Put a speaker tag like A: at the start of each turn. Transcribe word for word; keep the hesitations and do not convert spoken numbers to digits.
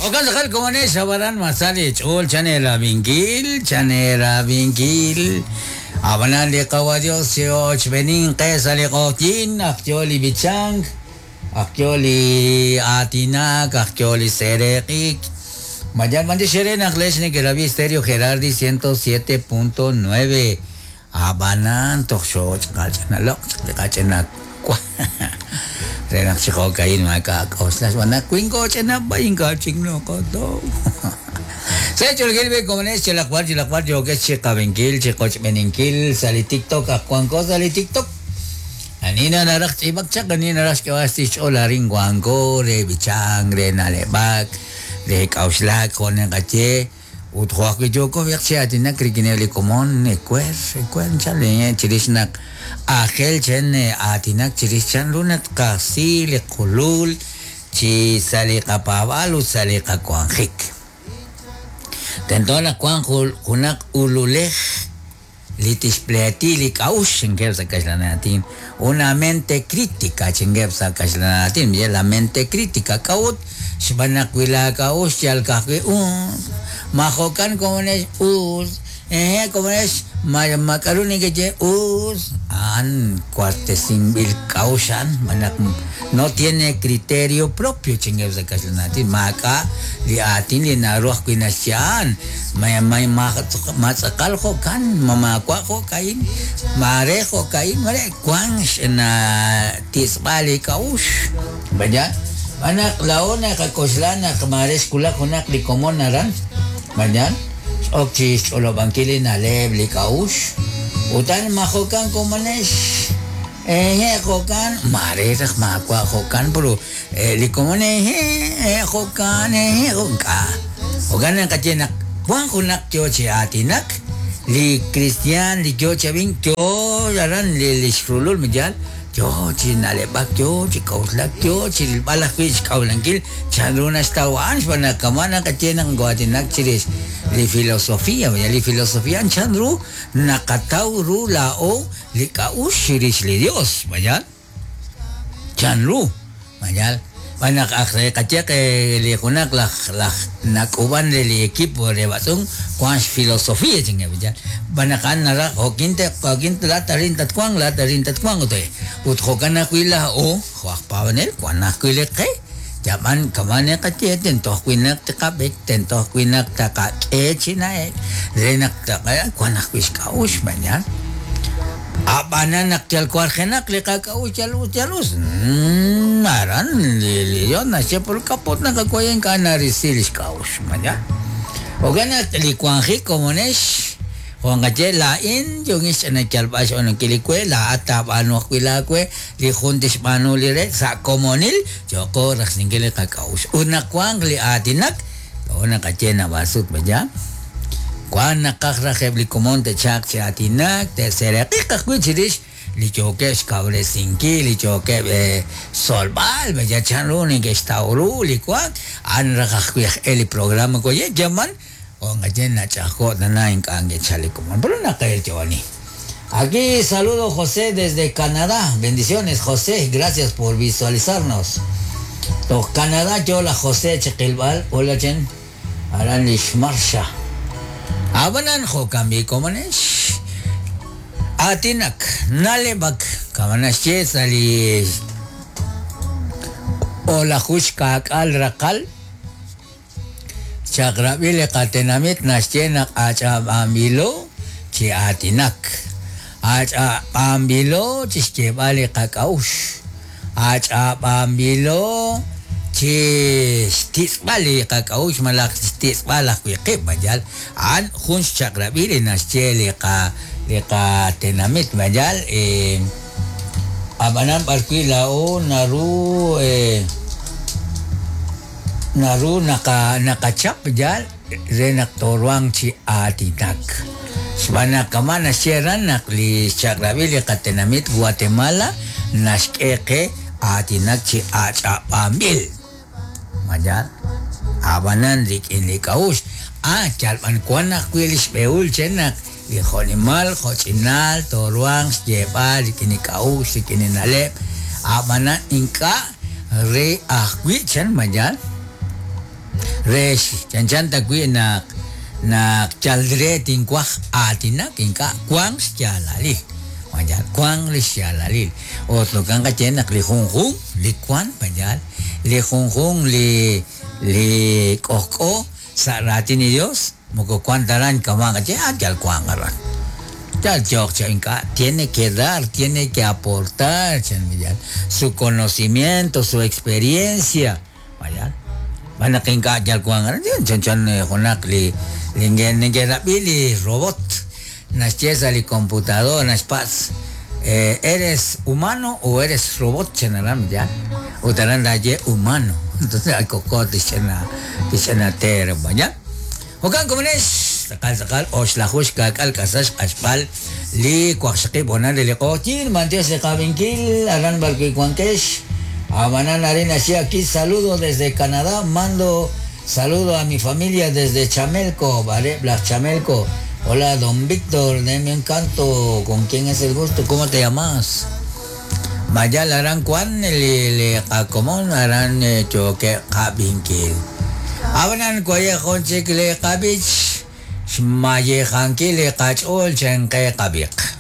A: Okan sakal kumane sabaran masali chol chanera bingil chanera bingil abanan de kawadio sio chbenin qesali qotin akjoli bichang akjoli atina akjoli sereqik mayan mandi shere nakleshne gerabi stereo Gerardi ciento siete punto nueve abanan toksho chkalchana lok chkalchana kwa Renak si kokain maka kauslas wana kuingko chena baingka chingno koto. Saya chulgil be komenes chelakwar chelakwar joge chekabengkil chekoch meningkil sali TikTok akuan ko sali TikTok. Anina narak ibak chak anina naras kawasti chola ringwango re bichang re nalebak re kauslak konen kache uthoak ke joko yak siatina krikineli komon ekwer ekwer chale chirisnak Akel chene atinak chirishan lunat kasi le kulul chi sali kapawalu sali kakuanjik. Tentona kuanjul kunak ululej litis pleati li kaus chengeb sa kaslanatin. Una mente crítica chengeb sa kaslanatin. Mira la mente crítica kaut shbanak wila kaus chal kakwe un majokan komones us eh komones makaruni que us an cuartesimbil causan manak no tiene criterio propio chingev sa kaslanatin maka li atin li naruh kinasyan may may matsakal ko kan mamakwa ko kain mare ko kain mare kwang na tisbali kaus banya anak laona kakoslana kamares kula kunak li komon naran banyan okchis olo bangkili na leb li kaus utan makokan komanes eh kokan mare tak makwa kokan pero eh li komone eh kokan eh koka kokan ang kajenak buang kunak jo atinak li Christian li jo chabing jo jaran li li skrulul mejal jo chinalebak jo chikauslak jo chilbalak wis kaulangkil chandruna stawan bana kamana kajenak goatinak chiris li filosofia ya li filosofia chandru nakatau ru lao li kaus chiris li Dios bayal chandru bayal banak akhre kacek li kunak lah lah nakuban li equipo de basung kuas filosofia jengnya bayal banakan nara okinte okinte la tarin tatkwang la tarin tatkwang utoy uthokan nakuila o khwak pawanel kuanak kuile kay Jaman kamane kacet tentoh kuinak tekabek tentoh kuinak taka echinaek renak taka kuanak wis kaus banyak abana nak cal kuarkenak leka kaus jalus jalus naran lilion nasya por kapot na kakoyen kana risilis kaus banyak ogana likuanji komones Kung kaje lain yung is na kalbas o ng kilikwe la atap ano kwila kwe li huntis manu lire sa komonil joko ras ningile kakaus una kwang li atinak una kaje na basut baja kwan nakakrakeb li komon te chak si atinak te sere kikakwe chirish li choke skavle sinki li choke solbal baja chanro ni que stauru li kwang an rakakwe eli programa ko ye jaman o ngayon na chako na na inkange chale como pero na kayo chawani. Aquí saludo José desde Canadá. Bendiciones José, gracias por visualizarnos. To Canadá yo la José Chequilbal, hola chen. Aran Lishmarsha. Abanan ho kambi komanes. Atinak nalebak kamanas che sali. Ola hushka al rakal. Chakrabile katenamit nasyenak acha ambilo chi atinak acha ambilo chi bale kakaus acha ambilo chi stis bale kakaus malak stis balak wike bajal an huns chakrabile nasyele ka le katenamit bajal eh abanan barquilao naru eh naru naka nakachap jal renak torwang chi atinak Sabana kama nasyeran nakli chakrabili katenamit Guatemala naskeke atinak chi acha pambil majal abanan dik inikaus ah chalpan kuanak kwilis beul chenak di khonimal khochinal torwang jeba dik inikaus dik ininalep abanan inka re akwi chen majal Resh, chanchanta kui na na chaldre tin kwah atina kinka kwang chalali. Panjal kwang li chalali. Otro kanga chena li hung hung li kwan panjal. Li hung hung li li koko saratini Dios. Moko kwan taran kamanga che ajal kwang aran. Chal chok chinka tiene que dar, tiene que aportar chanmiyal su conocimiento, su experiencia. Panjal. Mana kinka ajal kwang aran chan chan honak li Lingen ningera bili robot, nascheza li computador, naspas. Eh, ¿Eres humano o eres robot? Chenaram ya. Utaran daye humano. Entonces al cocote chena, chena ter banyak. Okan komunes, sakal sakal os la huska kal kasas aspal li kwakshaki bonan li kotir mantes de kabinkil aran balki kwankesh. Amanan arena si aquí saludo desde Canadá, mando saludo a mi familia desde Chamelco, ¿vale? Black Chamelco. Hola, don Víctor, de mi encanto. ¿Con quién es el gusto? ¿Cómo te llamas? Mayal harán cuan le le común harán choque kabinkil. Abanan koye konche le kabich. Maye hankil le kachol chenke kabik.